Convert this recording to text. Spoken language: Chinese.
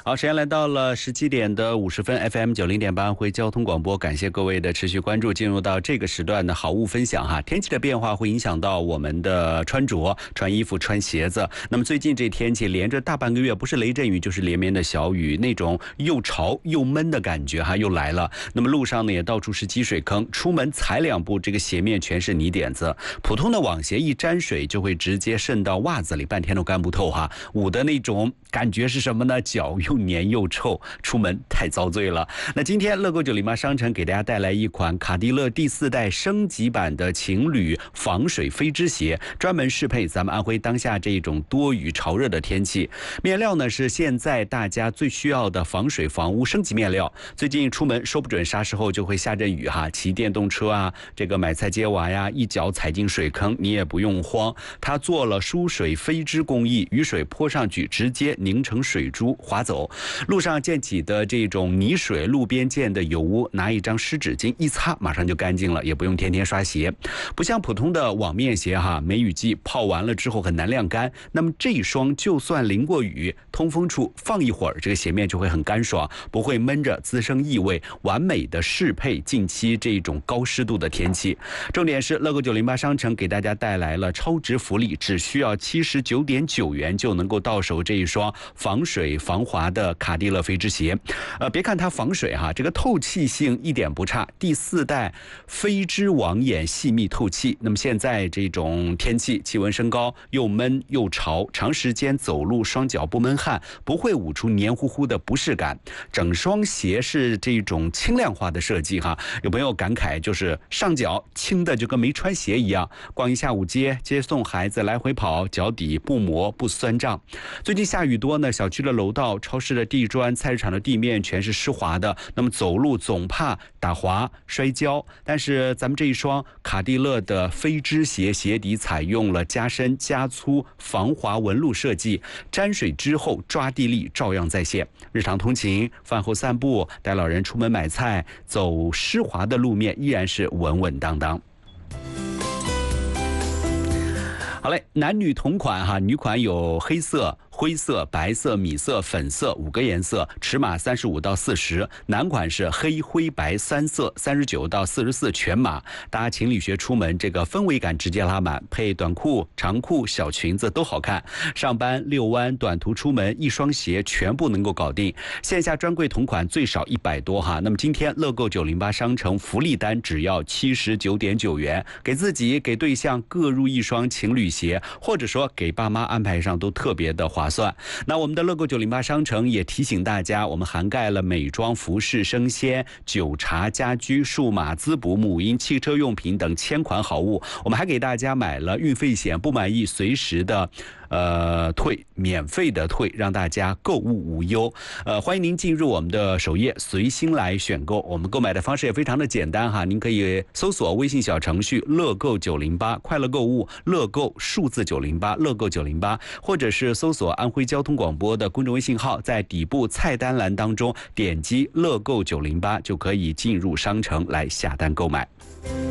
好，时间来到了17:50 FM 90.8安徽交通广播，感谢各位的持续关注。进入到这个时段的好物分享哈，天气的变化会影响到我们的穿着、穿衣服、穿鞋子。那么最近这天气连着大半个月，不是雷阵雨就是连绵的小雨，那种又潮又闷的感觉哈又来了。那么路上呢也到处是积水坑，出门踩两步，这个鞋面全是泥点子。普通的网鞋一沾水就会直接渗到袜子里，半天都干不透哈。捂的那种感觉是什么呢？脚又黏又臭，出门太遭罪了。那今天乐购908商城给大家带来一款卡迪乐第4代升级版的情侣防水飞织鞋，专门适配咱们安徽当下这种多雨潮热的天气。面料呢是现在大家最需要的防水防污升级面料。最近出门说不准啥时候就会下阵雨哈，骑电动车啊，这个买菜接娃呀，一脚踩进水坑你也不用慌，它做了疏水飞织工艺，雨水泼上去直接凝成水珠滑走。路上溅起的这种泥水，路边溅的油污，拿一张湿纸巾一擦马上就干净了，也不用天天刷鞋。不像普通的网面鞋哈，梅雨季泡完了之后很难晾干，那么这一双就算淋过雨，通风处放一会儿，这个鞋面就会很干爽，不会闷着滋生异味，完美的适配近期这种高湿度的天气。重点是乐购908商城给大家带来了超值福利，只需要79.9元就能够到手这一双防水防滑的卡迪乐飞织鞋。别看它防水哈，这个透气性一点不差，第4代飞织网眼细密透气。那么现在这种天气气温升高，又闷又潮，长时间走路双脚不闷汗，不会捂出黏糊糊的不适感。整双鞋是这种轻量化的设计哈，有朋友感慨就是上脚轻的就跟没穿鞋一样，逛一下午街，接送孩子来回跑，脚底不磨不酸胀。最近下雨多呢，小区的楼道、超市的地砖、菜市场的地面全是湿滑的，那么走路总怕打滑摔跤。但是咱们这一双卡迪乐的飞织鞋，鞋底采用了加深加粗防滑纹路设计，沾水之后抓地力照样在线。日常通勤、饭后散步、带老人出门买菜，走湿滑的路面依然是稳稳当当。好嘞，男女同款哈，女款有黑色、灰色、白色、米色、粉色5个颜色，尺码35到40。男款是黑、灰、白3色，39到44全码。搭情侣鞋出门，这个氛围感直接拉满，配短裤、长裤、小裙子都好看。上班、遛弯、短途出门，一双鞋全部能够搞定。线下专柜同款最少100多哈。那么今天乐购908商城福利单只要79.9元，给自己给对象各入一双情侣鞋，或者说给爸妈安排上都特别的划算。那我们的乐购908商城也提醒大家，我们涵盖了美妆、服饰、生鲜、酒茶、家居、数码滋补、母婴、汽车用品等1000款好物。我们还给大家买了运费险，不满意随时的退，免费的退，让大家购物无忧。欢迎您进入我们的首页，随心来选购。我们购买的方式也非常的简单哈，您可以搜索微信小程序乐购908，快乐购物，乐购数字908，乐购908，或者是搜索安徽交通广播的公众微信号，在底部菜单栏当中点击乐购908，就可以进入商城来下单购买。